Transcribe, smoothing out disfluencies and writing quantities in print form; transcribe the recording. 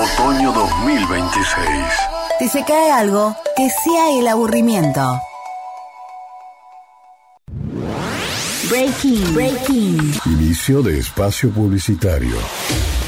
Otoño 2026. Si se cae algo, que sea el aburrimiento. Breaking. Inicio de espacio publicitario.